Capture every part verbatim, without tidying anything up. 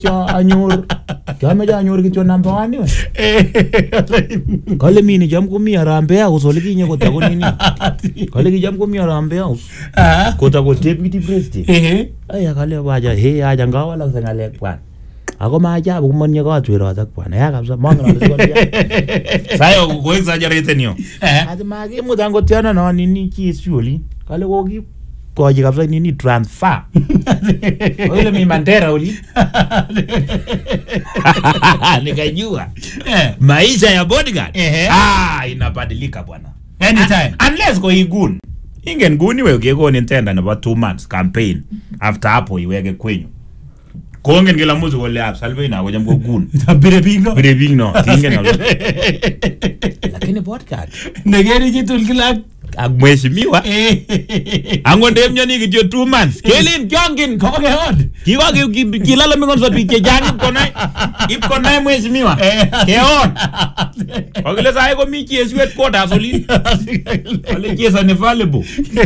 Cho anyor. Kama ja anyor kicho number one we. Kale mini jam kumi arambe house ole kinye kota ko nini. Kale kijam kumi arambe house. Kota ko deputy president. Eh. Aya kale baja he aja ngawa lang sa ngale kwan. Ako maajabu kumonye ko atwiro tak bwana ya kabisa manga na siko ya sayo ko exaggerate niyo ati magi mudango tiana no nini ki surely kale ko ki ko ji kabisa nini transfer ole mi mandera uli nikajua maisha ya bodyguard ah inabadilika bwana anytime unless go igun ingen guni wewe ngeko nintenda na two months campaign after hapo iweke kwenyu kongen ngela muzo kole absolve na ngoja mgogun bire bigno bire bigno tingen lakini podcast negeri kitul kila agmeshimiwa angonde mnyoni kidio two months kelin kyongin koge hod kiwa kilala mingonso bike jani konai ip konai mheshimiwa keon ogile sai ko mi kies wet koda soli ole kiesa ne valuable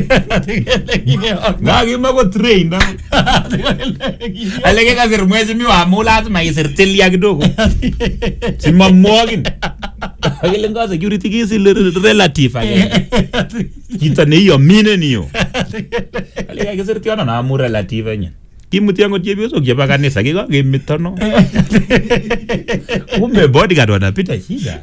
ngagi mago train na alege kasir mheshimiwa mula lazima isirtilia kidogo simamogin ogile ngo security kisi relative again kita ne yo mine niyo alege kasirtiana na mu relative nya kimutia ngo jebioso jeba kanisa kiko gemitono kumbe bodyguard wanapita shida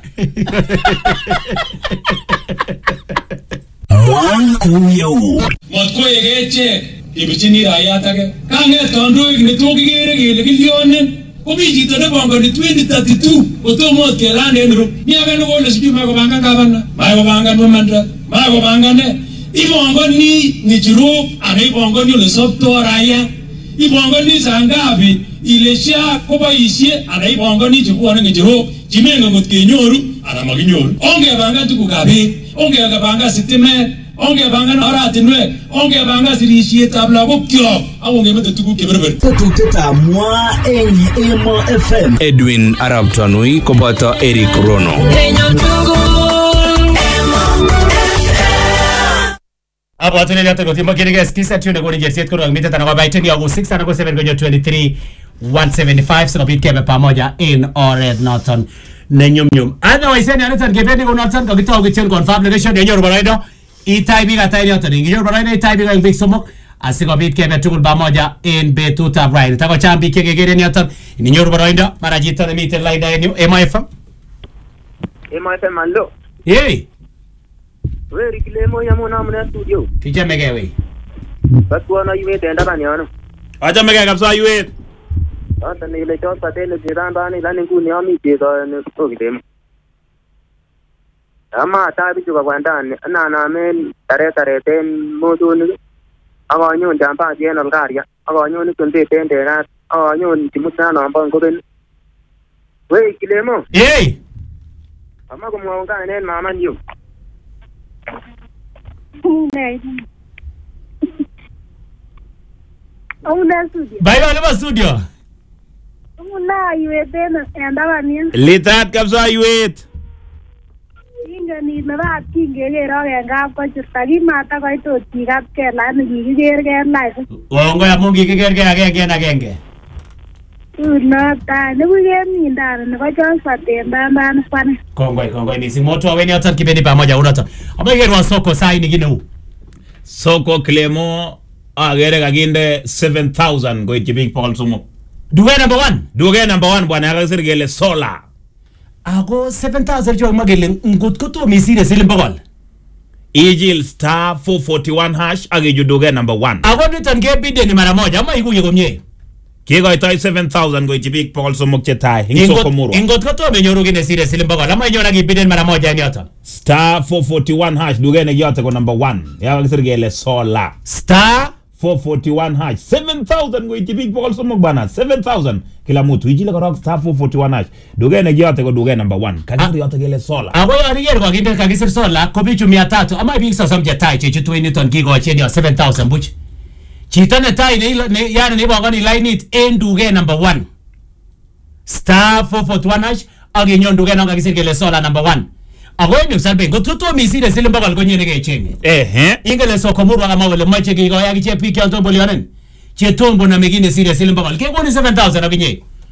Wankuyo Matko yegeche ibichini raia take kanget kandoik netoki kere kele kilionen komi chito ne bangani twenty thirty-two otomo kelane enro ni age no gole siju mako banga gavana mako banga no mandra mako banga ne ibongoni ni jiro ane ibongoni le sopto raia ibongoni sangabi ilesha koba ishie ane ibongoni chukua ne jiro jimenga mutkenyoru ana maginyoru onge banga tukugabe onge banga sitime onge banga na oratinwe onge banga sirishie tabla kokyo awonge mete tuku keberber tuteta mwa en Emo F M Edwin Arab Tanui kobato Eric Rono Apo atune leo tuko timba kirige skisa tune kwa njerset kwa ngmita tana kwa baiteni ya six na kwa seven kwenye twenty-three one seventy-five so bit kebe pamoja in Ored Norton na nyum nyum otherwise ni anata ngepende kwa Norton kwa kitabu kichen confirm location yenyewe rubaraido itaibi ga taini yote ngi rubaraido itaibi ga big somok asiko bit kebe tukul pamoja in betuta right tako chambi kegegere ni yote ni nyoru rubaraido mara jita na mite laida yenyewe M I F M M I F M allo hey we Kilemo ya mwana mwana studio kija megewe batwa na yume tenda bani ano acha mege kabisa yuet ata ni ile chota tele jiran bani lani nguni ami tega ne to Kilemo ama ta bi juga kwandani na na men tare tare ten moduni aganyo ndamba je na ngaria aganyo ni kunde tende na aganyo ni timuta na mbango ben we Kilemo hey ama ko mwanga ne mama ndio Nei. Una studio. Bye bye studio. Una yuetena andaba ni. litat kabisa yuet Inga ni na ba kingege ro ga ko chutagi mata ko to tigap ke la ni giger ge live. Ongo ya mungi giger ge agenge na genge. Una ta ne buye ni ndara ne ko jon satenda ndana pana. Kongoi kongoi ni simoto aweni hata kipindi pamoja unata. Abagerwa soko sai ni gine u. soko Kilemo agere kaginde seven thousand go jibing Paul sumo Duge number one. duge number one bwana akasirgele solar Ago seven thousand jo magele ngut ko to misire silimbogol. Ejil star four forty-one hash ageju duge number one Ago nitan ge bide ni mara moja ama ikuye komye. Kigo itoy seven thousand go jibing Paul sumo chetai ingso komuro Ingot ko to menyoru gine sire silimbogol ama nyona ge bide mara moja ni hata. star four forty-one hash duge ne yote go number one ya akasirgele solar Star four forty-one hash seven thousand go jibing Paul sumo bana seven thousand kila mtu ijile ko star four forty-one hash duge ne yote go duge number one kagiri yote gele solar Ago ya riger ko ginde kagisir sola ko bichu mia tatu ama bi so samje tai che chitu ni ton gigo cheni seven thousand buch. Chita ne tai ne yani ne bangani line it enduge number one. Star four forty-one hash agi nyonduge nanga kagisir gele sola number one. Ago ni usalbe go tuto misire silimba bal ko nyene ge chenge. Eh eh Ingele so ko murwa kama wale mache gigo ya giche piki alto bolionen. Che tombo na megine sire silimba bal ke ko ni seven thousand agi nye.